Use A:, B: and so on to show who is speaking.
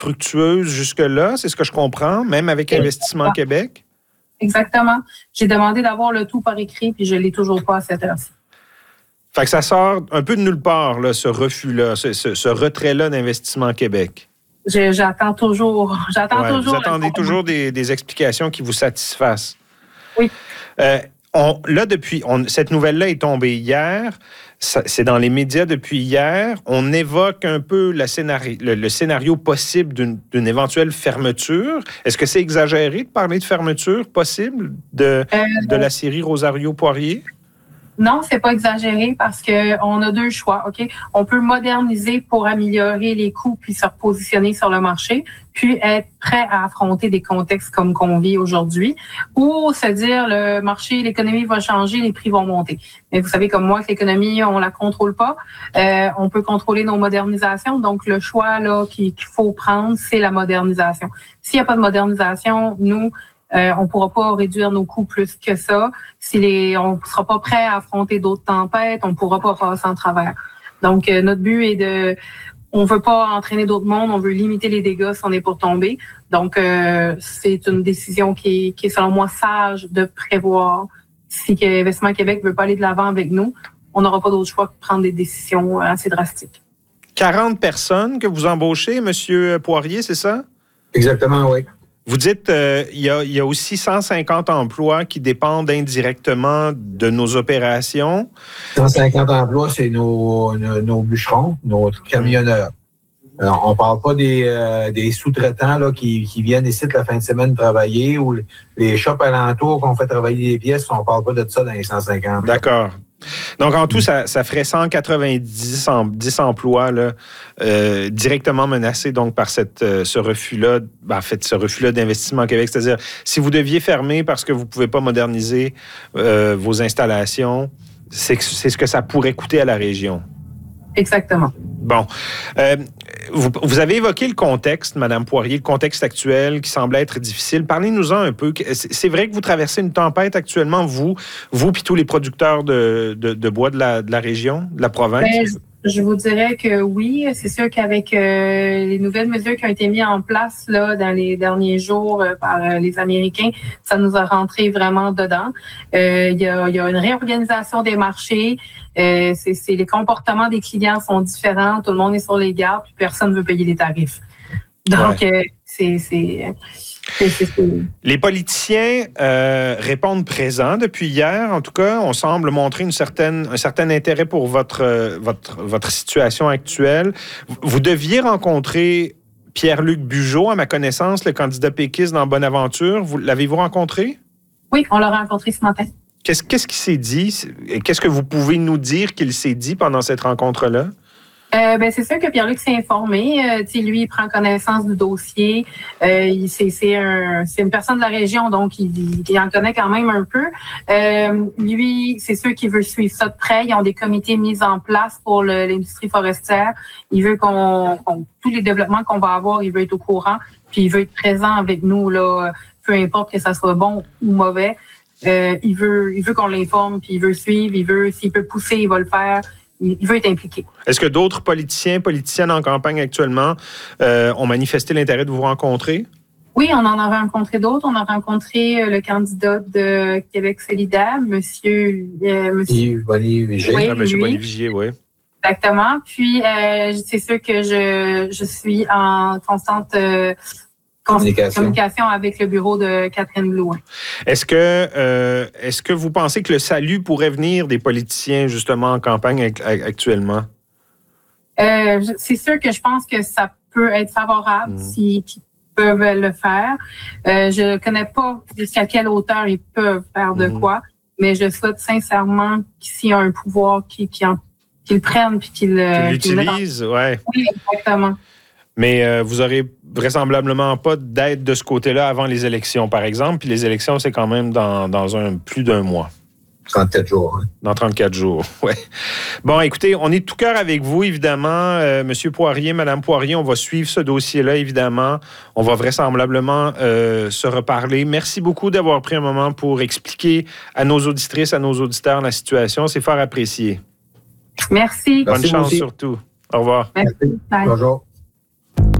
A: fructueuse jusque-là, c'est ce que je comprends, même avec Investissement Québec?
B: Exactement. J'ai demandé d'avoir le tout par écrit, puis je ne l'ai toujours pas à cette heure-ci.
A: Fait que ça sort un peu de nulle part, là, ce refus-là, ce retrait-là d'Investissement Québec.
B: J'attends toujours.
A: Vous attendez toujours des explications qui vous satisfassent.
B: Oui.
A: Cette nouvelle-là est tombée hier. C'est dans les médias depuis hier. On évoque un peu le scénario possible d'une éventuelle fermeture. Est-ce que c'est exagéré de parler de fermeture possible de la série Rosario-Poirier?
B: Non, c'est pas exagéré parce qu'on a deux choix, OK? On peut moderniser pour améliorer les coûts puis se repositionner sur le marché, puis être prêt à affronter des contextes comme qu'on vit aujourd'hui, ou se dire le marché, l'économie va changer, les prix vont monter. Mais vous savez comme moi que l'économie, on la contrôle pas. On peut contrôler nos modernisations. Donc, le choix là qu'il faut prendre, c'est la modernisation. S'il n'y a pas de modernisation, nous, on ne pourra pas réduire nos coûts plus que ça. On ne sera pas prêt à affronter d'autres tempêtes, on ne pourra pas passer en travers. Donc, notre but est on ne veut pas entraîner d'autres mondes, on veut limiter les dégâts si on est pour tomber. Donc, c'est une décision qui est, selon moi, sage de prévoir. Si Investissement Québec ne veut pas aller de l'avant avec nous, on n'aura pas d'autre choix que de prendre des décisions assez drastiques.
A: 40 personnes que vous embauchez, M. Poirier, c'est ça?
C: Exactement, oui.
A: Vous dites il y a aussi 150 emplois qui dépendent indirectement de nos opérations.
C: 150 emplois, c'est nos bûcherons, nos camionneurs. Alors, on ne parle pas des sous-traitants là, qui viennent ici la fin de semaine travailler ou les shops alentours qu'on fait travailler des pièces. On ne parle pas de ça dans les 150.
A: D'accord. Donc, en tout, ça ferait 190 emplois là, directement menacés donc, par ce refus-là, ce refus-là d'Investissement Québec. C'est-à-dire, si vous deviez fermer parce que vous ne pouvez pas moderniser vos installations, c'est ce que ça pourrait coûter à la région.
B: Exactement.
A: Bon. Vous avez évoqué le contexte, Mme Poirier, le contexte actuel qui semble être difficile. Parlez-nous-en un peu. C'est vrai que vous traversez une tempête actuellement, vous puis tous les producteurs de bois de la région, de la province?
B: Je vous dirais que oui. C'est sûr qu'avec les nouvelles mesures qui ont été mises en place là dans les derniers jours par les Américains, ça nous a rentré vraiment dedans. Il y a une réorganisation des marchés. Les comportements des clients sont différents. Tout le monde est sur les gardes, puis personne ne veut payer les tarifs. Donc,
A: Les politiciens répondent présents depuis hier. En tout cas, on semble montrer un certain intérêt pour votre situation actuelle. Vous deviez rencontrer Pierre-Luc Bugeaud, à ma connaissance, le candidat péquiste dans Bonaventure. L'avez-vous rencontré?
B: Oui, on l'a rencontré ce matin.
A: Qu'est-ce qu'il s'est dit? Qu'est-ce que vous pouvez nous dire qu'il s'est dit pendant cette rencontre-là?
B: C'est sûr que Pierre-Luc s'est informé. Lui, il prend connaissance du dossier. C'est une personne de la région, donc il en connaît quand même un peu. Lui, c'est sûr qu'il veut suivre ça de près. Ils ont des comités mis en place pour l'industrie forestière. Il veut tous les développements qu'on va avoir, il veut être au courant. Puis il veut être présent avec nous, là, peu importe que ça soit bon ou mauvais. Il veut qu'on l'informe, puis il veut suivre. S'il peut pousser, il va le faire. Il veut être impliqué. Est-ce que d'autres politiciennes en campagne actuellement ont manifesté l'intérêt de vous rencontrer? Oui, on en a rencontré d'autres. On a rencontré le candidat de Québec solidaire, monsieur
C: Yves Bonny-Vigier.
B: Oui,
A: monsieur Bonny-Vigier, oui.
B: Exactement. Puis, c'est sûr que je suis en constante communication avec le bureau de Catherine Blouin. Est-ce
A: que vous pensez que le salut pourrait venir des politiciens, justement, en campagne actuellement?
B: C'est sûr que je pense que ça peut être favorable s'ils peuvent le faire. Je ne connais pas jusqu'à quelle hauteur ils peuvent faire de quoi, mais je souhaite sincèrement s'il y a un pouvoir qu'ils le prennent puis qu'ils
A: l'utilisent, oui.
B: Oui, exactement.
A: Mais vous aurez vraisemblablement pas d'aide de ce côté-là avant les élections, par exemple. Puis les élections, c'est quand même dans plus d'un mois.
C: 34 jours. Hein.
A: Dans 34 jours, oui. Bon, écoutez, on est de tout cœur avec vous, évidemment. Monsieur Poirier, Madame Poirier, on va suivre ce dossier-là, évidemment. On va vraisemblablement se reparler. Merci beaucoup d'avoir pris un moment pour expliquer à nos auditrices, à nos auditeurs la situation. C'est fort apprécié.
B: Merci.
A: Bonne chance surtout. Au revoir.
B: Merci.
C: Bonjour.